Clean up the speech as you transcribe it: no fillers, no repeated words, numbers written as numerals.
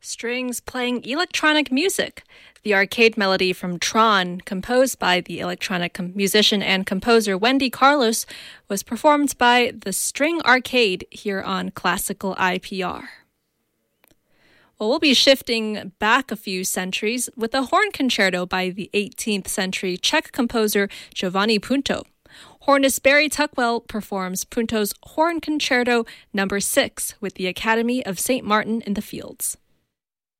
Strings playing electronic music. The arcade melody from Tron, composed by the electronic musician and composer Wendy Carlos, was performed by the String Arcade here on Classical IPR. Well, we'll be shifting back a few centuries with a horn concerto by the 18th century Czech composer Giovanni Punto. Hornist Barry Tuckwell performs Punto's Horn Concerto No. 6 with the Academy of St. Martin in the Fields.